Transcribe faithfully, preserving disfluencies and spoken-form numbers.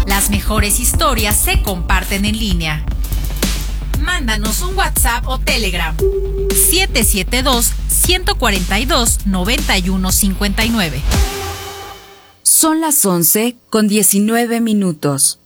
Las mejores historias se comparten en línea. Mándanos un WhatsApp o Telegram. siete siete dos, uno cuatro dos, nueve uno cinco nueve. Son las once con diecinueve minutos.